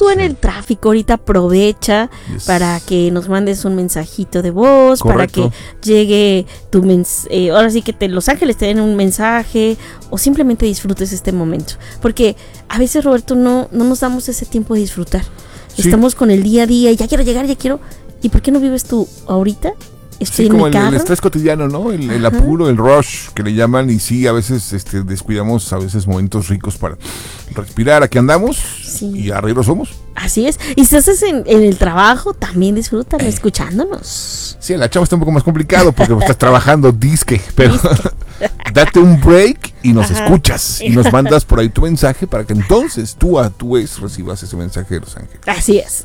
tú en el tráfico ahorita aprovecha para que nos mandes un mensajito de voz, correcto, para que llegue tu ahora sí que Los Ángeles te den un mensaje, o simplemente disfrutes este momento, porque a veces, Roberto, no nos damos ese tiempo de disfrutar. Estamos con el día a día, y ya quiero llegar, ¿y por qué no vives tú ahorita? Estoy en como mi carro. el estrés cotidiano, ¿no? El apuro, el rush que le llaman, y sí, a veces descuidamos momentos ricos para respirar. Aquí andamos y arriba somos. Así es. Y si estás en el trabajo, también disfrútalo escuchándonos. Sí, la chava está un poco más complicado porque estás trabajando disque, pero date un break y nos escuchas y nos mandas por ahí tu mensaje para que entonces tú a tu vez recibas ese mensaje de Los Ángeles. Así es.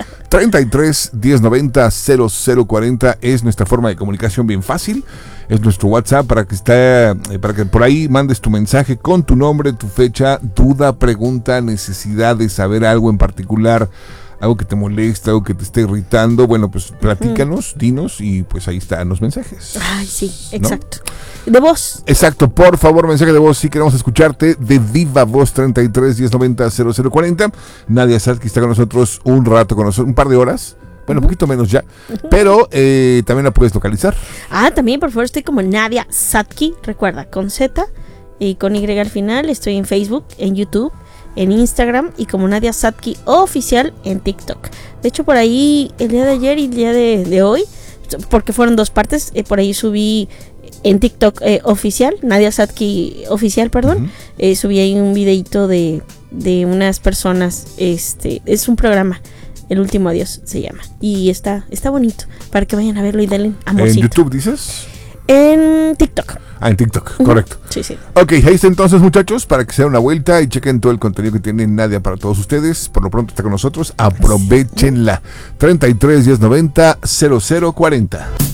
33 1090 0040 es nuestra forma de comunicación bien fácil. Es nuestro WhatsApp para que por ahí mandes tu mensaje con tu nombre, tu fecha, duda, pregunta, necesidad de saber algo en particular, algo que te molesta, algo que te esté irritando. Bueno, pues platícanos, dinos, y pues ahí están los mensajes. Ay, sí, exacto. ¿No? De voz. Exacto, por favor, mensaje de voz, si queremos escucharte, de viva voz. 33 1090 0040. Nadia Sadki está con nosotros un rato, un par de horas. Bueno, un poquito menos ya, pero también la puedes localizar. También, por favor, estoy como Nadia Sadki, recuerda, con Z y con Y al final. Estoy en Facebook, en YouTube, en Instagram, y como Nadia Sadki Oficial en TikTok. De hecho, por ahí, el día de ayer y el día de hoy, porque fueron dos partes, por ahí subí en TikTok oficial, Nadia Sadki Oficial, perdón, subí ahí un videito de unas personas, es un programa, El Último Adiós se llama, y está bonito, para que vayan a verlo y denle amorcito. ¿En YouTube dices? En TikTok. En TikTok, correcto. Sí. Ok, ahí está entonces, muchachos, para que se den una vuelta y chequen todo el contenido que tiene Nadia para todos ustedes. Por lo pronto está con nosotros, aprovechenla. 33 1090 0040.